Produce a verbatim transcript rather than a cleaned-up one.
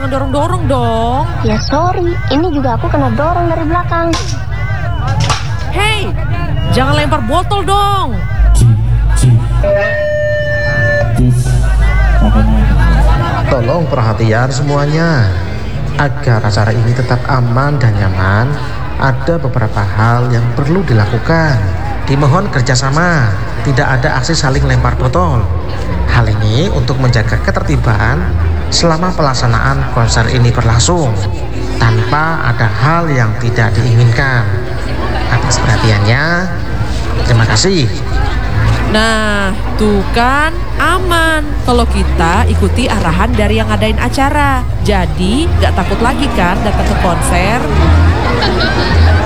jangan dorong-dorong dong. Ya sorry, ini juga aku kena dorong dari belakang. Hei, jangan lempar botol dong. Tolong perhatian semuanya. Agar acara ini tetap aman dan nyaman, ada beberapa hal yang perlu dilakukan. Dimohon kerjasama, tidak ada aksi saling lempar botol. Hal ini untuk menjaga ketertiban selama pelaksanaan konser ini berlangsung, tanpa ada hal yang tidak diinginkan. Atas perhatiannya, terima kasih. Nah, tuh kan aman kalau kita ikuti arahan dari yang ngadain acara. Jadi, gak takut lagi kan datang ke konser?